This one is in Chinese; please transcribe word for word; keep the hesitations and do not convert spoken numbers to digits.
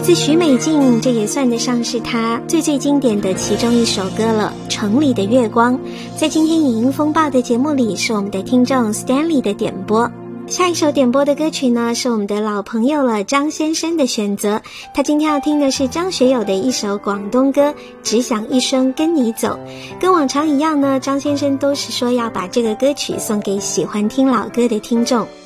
自许美静，这也算得上是她最最经典的其中一首歌了，《城里的月光》。在今天影音风暴的节目里，是我们的听众 Stanley 的点播。下一首点播的歌曲呢，是我们的老朋友了，张先生的选择。他今天要听的是张学友的一首广东歌《只想一生跟你走》。跟往常一样呢，张先生都是说要把这个歌曲送给喜欢听老歌的听众。